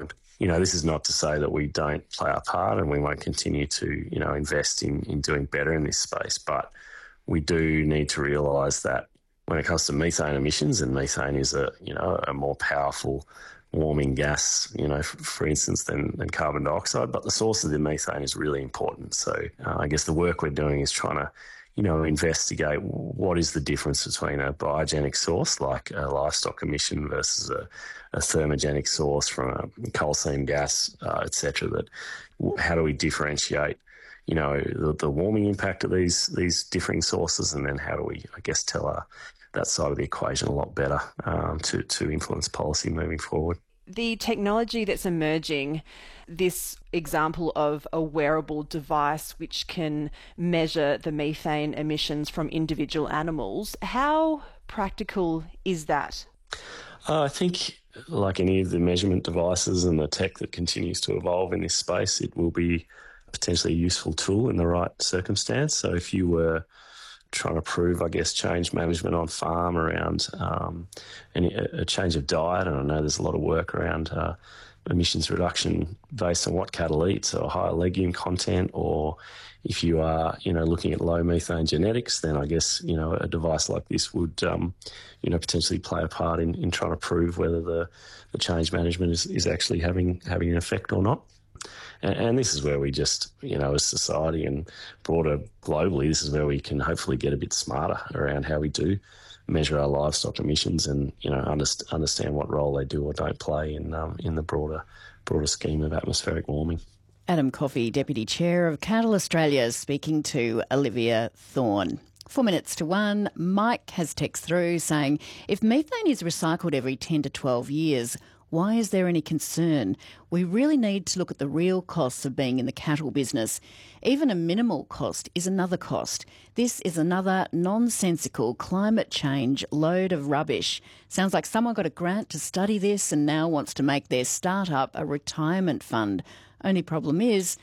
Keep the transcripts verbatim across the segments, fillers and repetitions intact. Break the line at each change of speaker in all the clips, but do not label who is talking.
environment. You know, this is not to say that we don't play our part and we won't continue to, you know, invest in, in doing better in this space, but we do need to realise that when it comes to methane emissions, and methane is a, you know, a more powerful warming gas, you know, for, for instance, than, than carbon dioxide, but the source of the methane is really important. So uh, I guess the work we're doing is trying to, you know, investigate what is the difference between a biogenic source like a livestock emission versus a, a thermogenic source from a coal seam gas, uh, et cetera. That how do we differentiate, you know, the, the warming impact of these these differing sources, and then how do we, I guess, tell our, that side of the equation a lot better um, to to influence policy moving forward.
The technology that's emerging, this example of a wearable device which can measure the methane emissions from individual animals, how practical is that?
Uh, I think, like any of the measurement devices and the tech that continues to evolve in this space, it will be potentially a useful tool in the right circumstance. So if you were trying to prove, I guess, change management on farm around um, any, a change of diet, and I know there's a lot of work around uh, emissions reduction based on what cattle eat, so higher legume content, or if you are, you know, looking at low methane genetics, then I guess, you know, a device like this would, um, you know, potentially play a part in, in trying to prove whether the, the change management is, is actually having having an effect or not. And, and this is where we just, you know, as society and broader globally, this is where we can hopefully get a bit smarter around how we do measure our livestock emissions and, you know, underst- understand what role they do or don't play in um, in the broader broader scheme of atmospheric warming.
Adam Coffey, Deputy Chair of Cattle Australia, speaking to Olivia Thorne. Four minutes to one, Mike has text through saying, if methane is recycled every ten to twelve years, why is there any concern? We really need to look at the real costs of being in the cattle business. Even a minimal cost is another cost. This is another nonsensical climate change load of rubbish. Sounds like someone got a grant to study this and now wants to make their startup a retirement fund. Only problem is,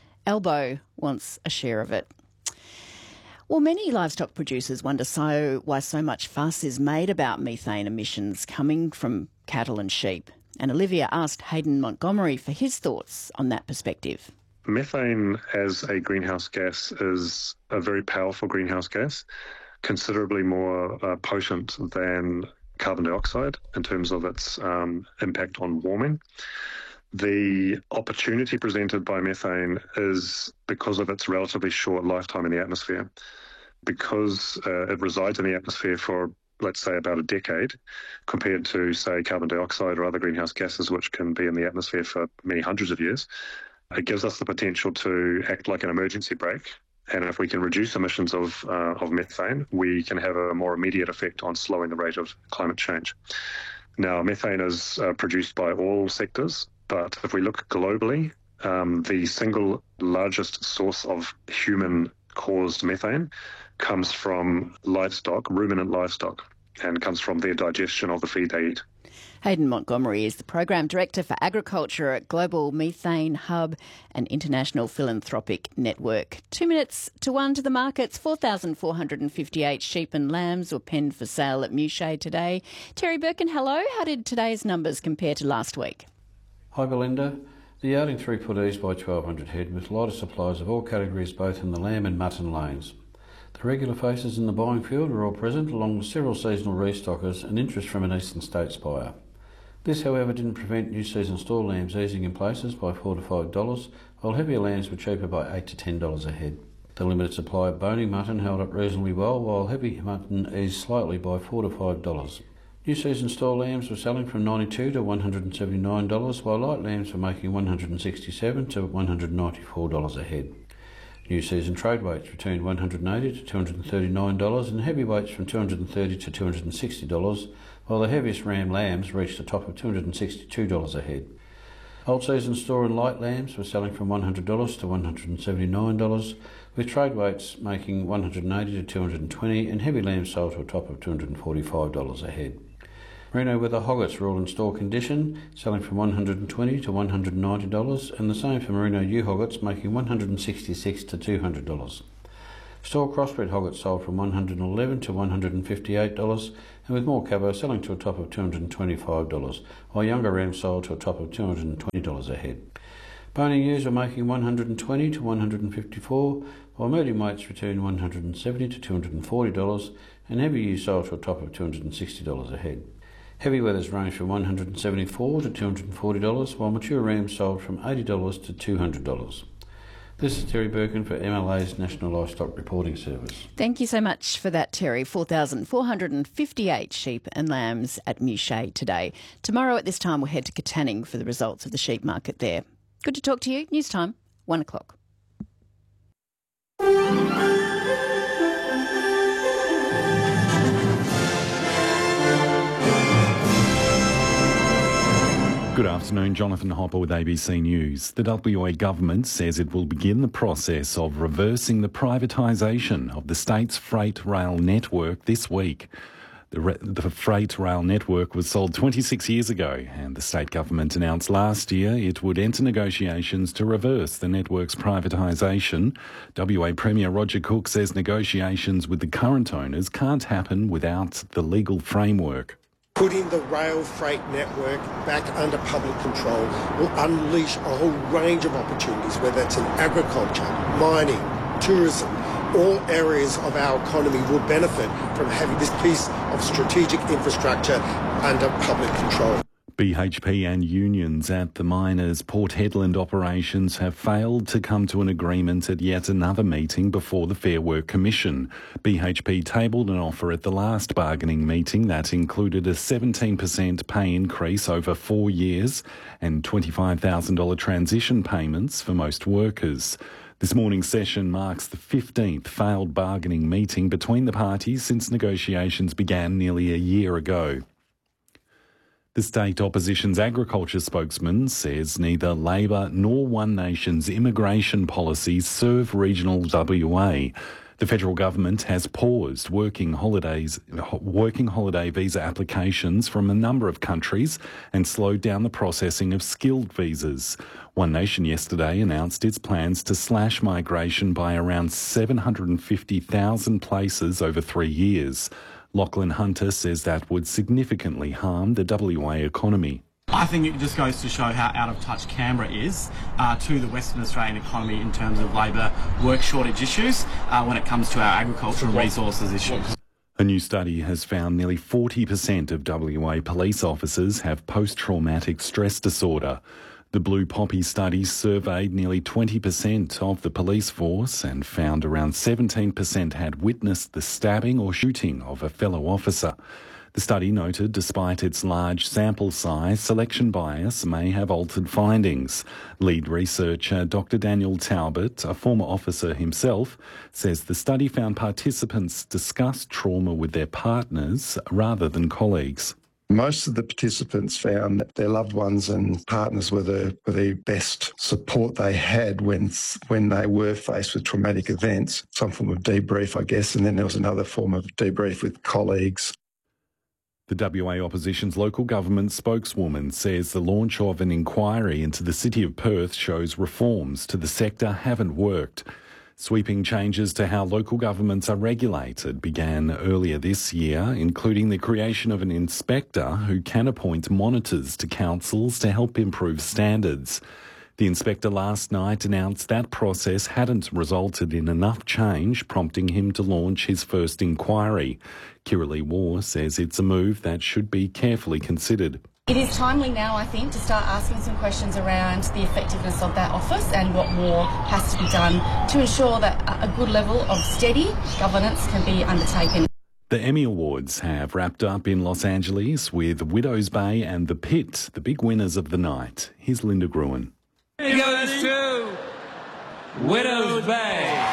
Elbow wants a share of it. Well, many livestock producers wonder so why so much fuss is made about methane emissions coming from cattle and sheep. And Olivia asked Hayden Montgomery for his thoughts on that perspective.
Methane as a greenhouse gas is a very powerful greenhouse gas, considerably more uh, potent than carbon dioxide in terms of its um, impact on warming. The opportunity presented by methane is because of its relatively short lifetime in the atmosphere. Because uh, it resides in the atmosphere for, let's say, about a decade, compared to, say, carbon dioxide or other greenhouse gases, which can be in the atmosphere for many hundreds of years, it gives us the potential to act like an emergency brake. And if we can reduce emissions of, uh, of methane, we can have a more immediate effect on slowing the rate of climate change. Now, methane is uh, produced by all sectors. But if we look globally, um, the single largest source of human-caused methane comes from livestock, ruminant livestock, and comes from their digestion of the feed they eat.
Hayden Montgomery is the Program Director for Agriculture at Global Methane Hub and International Philanthropic Network. Two minutes to one to the markets. four thousand four hundred fifty-eight sheep and lambs were penned for sale at Mouchet today. Terry Birkin, hello. How did today's numbers compare to last week?
Hi Belinda. The yarding throughput eased by twelve hundred head with lighter supplies of all categories both in the lamb and mutton lanes. The regular faces in the buying field were all present along with several seasonal restockers and interest from an eastern states buyer. This however didn't prevent new season store lambs easing in places by four to five dollars, while heavier lambs were cheaper by eight to ten dollars a head. The limited supply of boning mutton held up reasonably well, while heavy mutton eased slightly by four to five dollars. New season store lambs were selling from ninety-two dollars to one hundred seventy-nine dollars, while light lambs were making one hundred sixty-seven dollars to one hundred ninety-four dollars a head. New season trade weights returned one hundred eighty dollars to two hundred thirty-nine dollars and heavy weights from two hundred thirty dollars to two hundred sixty dollars, while the heaviest ram lambs reached a top of two hundred sixty-two dollars a head. Old season store and light lambs were selling from one hundred dollars to one hundred seventy-nine dollars, with trade weights making one hundred eighty dollars to two hundred twenty dollars and heavy lambs sold to a top of two hundred forty-five dollars a head. Merino Weather hoggets were all in store condition, selling from one hundred twenty dollars to one hundred ninety dollars, and the same for Merino ewe hoggets, making one hundred sixty-six dollars to two hundred dollars. Store crossbred hogget sold from one hundred eleven dollars to one hundred fifty-eight dollars, and with more cabo selling to a top of two hundred twenty-five dollars, while younger rams sold to a top of two hundred twenty dollars a head. Bony ewes were making one hundred twenty dollars to one hundred fifty-four dollars, while medium weights returned one hundred seventy dollars to two hundred forty dollars, and heavy ewes sold to a top of two hundred sixty dollars a head. Heavy weathers ranged from one hundred seventy-four dollars to two hundred forty dollars, while mature rams sold from eighty dollars to two hundred dollars. This is Terry Birkin for M L A's National Livestock Reporting Service.
Thank you so much for that, Terry. four thousand four hundred fifty-eight sheep and lambs at Mouchet today. Tomorrow at this time we'll head to Katanning for the results of the sheep market there. Good to talk to you. News time, one o'clock.
Good afternoon, Jonathan Hopper with A B C News. The W A government says it will begin the process of reversing the privatisation of the state's freight rail network this week. The, re- the freight rail network was sold twenty-six years ago, and the state government announced last year it would enter negotiations to reverse the network's privatisation. W A Premier Roger Cook says negotiations with the current owners can't happen without the legal framework.
Putting the rail freight network back under public control will unleash a whole range of opportunities, whether it's in agriculture, mining, tourism. All areas of our economy will benefit from having this piece of strategic infrastructure under public control.
B H P and unions at the miners' Port Hedland operations have failed to come to an agreement at yet another meeting before the Fair Work Commission. B H P tabled an offer at the last bargaining meeting that included a seventeen percent pay increase over four years and twenty-five thousand dollars transition payments for most workers. This morning's session marks the fifteenth failed bargaining meeting between the parties since negotiations began nearly a year ago. The state opposition's agriculture spokesman says neither Labor nor One Nation's immigration policies serve regional W A. The federal government has paused working holidays, working holiday visa applications from a number of countries and slowed down the processing of skilled visas. One Nation yesterday announced its plans to slash migration by around seven hundred fifty thousand places over three years. Lachlan Hunter says that would significantly harm the W A economy.
I think it just goes to show how out of touch Canberra is uh, to the Western Australian economy in terms of labour work shortage issues uh, when it comes to our agricultural resources issues.
A new study has found nearly forty percent of W A police officers have post-traumatic stress disorder. The Blue Poppy study surveyed nearly twenty percent of the police force and found around seventeen percent had witnessed the stabbing or shooting of a fellow officer. The study noted despite its large sample size, selection bias may have altered findings. Lead researcher Doctor Daniel Talbot, a former officer himself, says the study found participants discussed trauma with their partners rather than colleagues.
Most of the participants found that their loved ones and partners were the, were the best support they had when when they were faced with traumatic events. Some form of debrief, I guess, and then there was another form of debrief with colleagues.
The W A opposition's local government spokeswoman says the launch of an inquiry into the City of Perth shows reforms to the sector haven't worked. Sweeping changes to how local governments are regulated began earlier this year, including the creation of an inspector who can appoint monitors to councils to help improve standards. The inspector last night announced that process hadn't resulted in enough change, prompting him to launch his first inquiry. Kirralie Waugh says it's a move that should be carefully considered.
It is timely now, I think, to start asking some questions around the effectiveness of that office and what more has to be done to ensure that a good level of steady governance can be undertaken.
The Emmy Awards have wrapped up in Los Angeles with Widows Bay and The Pit, the big winners of the night. Here's Linda Gruen.
It goes to Widows Bay.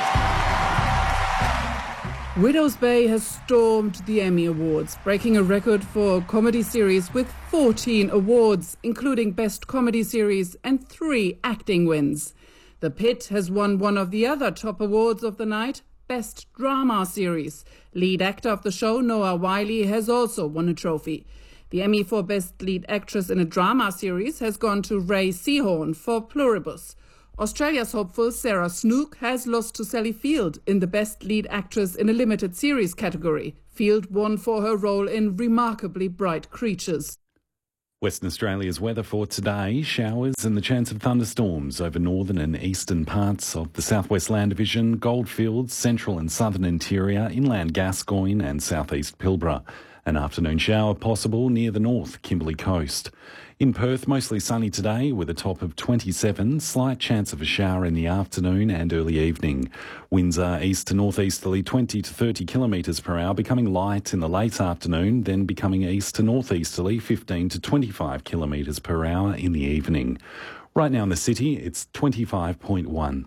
Widows Bay has stormed the Emmy Awards, breaking a record for comedy series with fourteen awards, including Best Comedy Series and three acting wins. The Pit has won one of the other top awards of the night, Best Drama Series. Lead actor of the show, Noah Wyle, has also won a trophy. The Emmy for Best Lead Actress in a Drama Series has gone to Ray Seahorn for Pluribus. Australia's hopeful Sarah Snook has lost to Sally Field in the Best Lead Actress in a Limited Series category. Field won for her role in Remarkably Bright Creatures.
Western Australia's weather for today: showers and the chance of thunderstorms over northern and eastern parts of the Southwest Land Division, Goldfields, central and southern interior, inland Gascoyne and southeast Pilbara. An afternoon shower possible near the north Kimberley coast. In Perth, mostly sunny today with a top of twenty-seven, slight chance of a shower in the afternoon and early evening. Winds are east to northeasterly twenty to thirty kilometres per hour, becoming light in the late afternoon, then becoming east to northeasterly fifteen to twenty-five kilometres per hour in the evening. Right now in the city, it's twenty-five point one.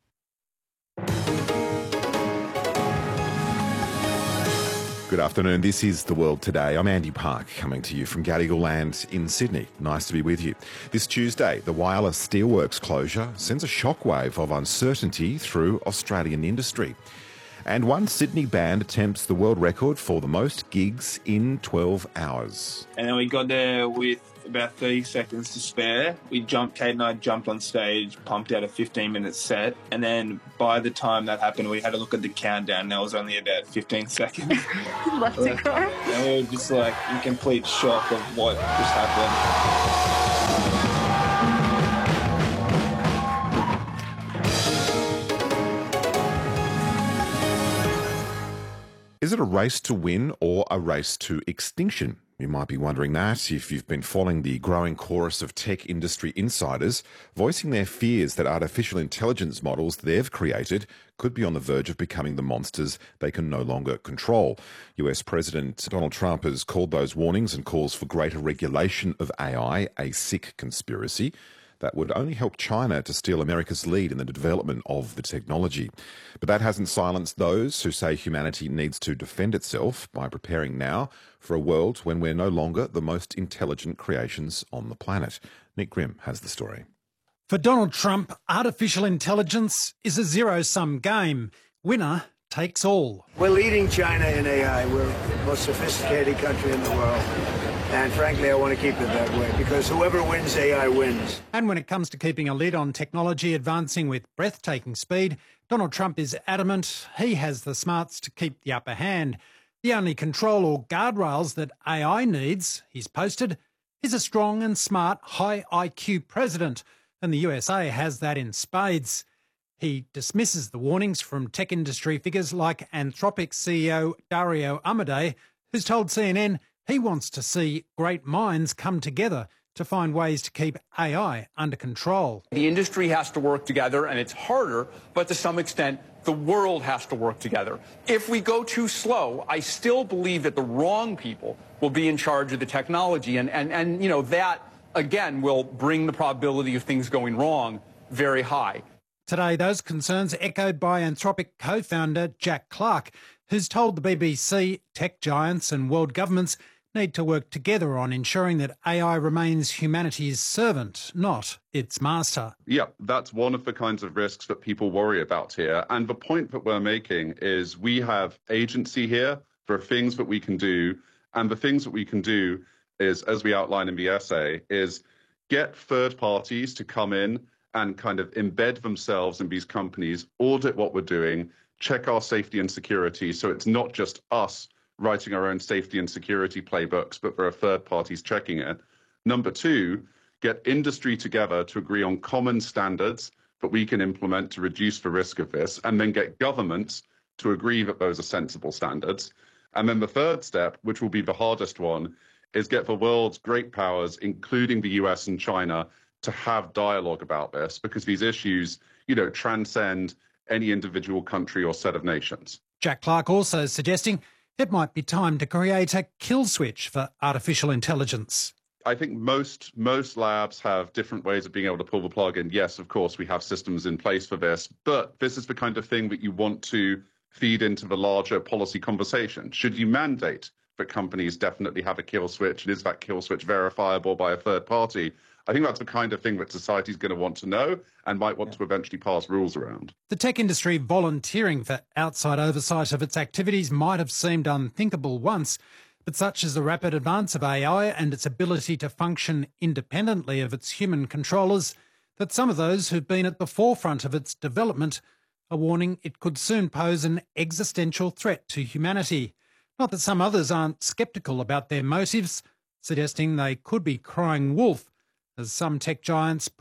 Good afternoon. This is The World Today. I'm Andy Park, coming to you from Gadigal Land in Sydney. Nice to be with you. This Tuesday, the Whyalla Steelworks closure sends a shockwave of uncertainty through Australian industry. And one Sydney band attempts the world record for the most gigs in twelve hours.
And then we got there with about thirty seconds to spare. We jumped, Kate and I jumped on stage, pumped out a fifteen minute set. And then by the time that happened, we had to look at the countdown. And that was only about fifteen seconds.
Left to go.
And we were just like in complete shock of what just happened.
Is it a race to win or a race to extinction? You might be wondering that if you've been following the growing chorus of tech industry insiders voicing their fears that artificial intelligence models they've created could be on the verge of becoming the monsters they can no longer control. U S President Donald Trump has called those warnings and calls for greater regulation of A I a sick conspiracy that would only help China to steal America's lead in the development of the technology. But that hasn't silenced those who say humanity needs to defend itself by preparing now for a world when we're no longer the most intelligent creations on the planet. Nick Grimm has the story.
For Donald Trump, artificial intelligence is a zero-sum game. Winner takes all.
We're leading China in A I. We're the most sophisticated country in the world. And frankly, I want to keep it that way because whoever wins A I wins.
And when it comes to keeping a lid on technology advancing with breathtaking speed, Donald Trump is adamant he has the smarts to keep the upper hand. The only control or guardrails that A I needs, he's posted, is a strong and smart, high I Q president. And the U S A has that in spades. He dismisses the warnings from tech industry figures like Anthropic C E O Dario Amodei, who's told C N N he wants to see great minds come together to find ways to keep A I under control.
The industry has to work together, and it's harder, but to some extent, the world has to work together. If we go too slow, I still believe that the wrong people will be in charge of the technology, and, and, and you know, that, again, will bring the probability of things going wrong very high.
Today, those concerns echoed by Anthropic co-founder Jack Clark, who's told the B B C tech giants and world governments need to work together on ensuring that A I remains humanity's servant, not its master.
Yeah, that's one of the kinds of risks that people worry about here. And the point that we're making is we have agency here. There are things that we can do. And the things that we can do is, as we outline in the essay, is get third parties to come in and kind of embed themselves in these companies, audit what we're doing, check our safety and security. So it's not just us writing our own safety and security playbooks, but there are third parties checking it. Number two, get industry together to agree on common standards that we can implement to reduce the risk of this, and then get governments to agree that those are sensible standards. And then the third step, which will be the hardest one, is get the world's great powers, including the U S and China, to have dialogue about this, because these issues, you know, transcend any individual country or set of nations.
Jack Clark also suggesting it might be time to create a kill switch for artificial intelligence.
I think most most labs have different ways of being able to pull the plug. And yes, of course, we have systems in place for this, but this is the kind of thing that you want to feed into the larger policy conversation. Should you mandate that companies definitely have a kill switch, and is that kill switch verifiable by a third party? I think that's the kind of thing that society is going to want to know and might want to eventually pass rules around.
The tech industry volunteering for outside oversight of its activities might have seemed unthinkable once, but such is the rapid advance of A I and its ability to function independently of its human controllers But some of those who've been at the forefront of its development are warning it could soon pose an existential threat to humanity. Not that some others aren't sceptical about their motives, suggesting they could be crying wolf, as some tech giants